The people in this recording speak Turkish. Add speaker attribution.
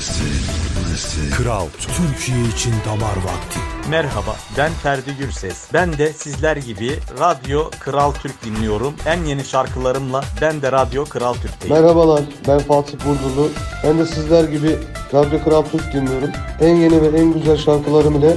Speaker 1: Kral Türkiye için damar vakti.
Speaker 2: Merhaba, ben Ferdi Gürses. Ben de sizler gibi Radyo Kral Türk dinliyorum. En yeni şarkılarımla ben de Radyo Kral Türk'teyim.
Speaker 3: Merhabalar, ben Fatih Burdurlu. Ben de sizler gibi Radyo Kral Türk dinliyorum. En yeni ve en güzel şarkılarım ile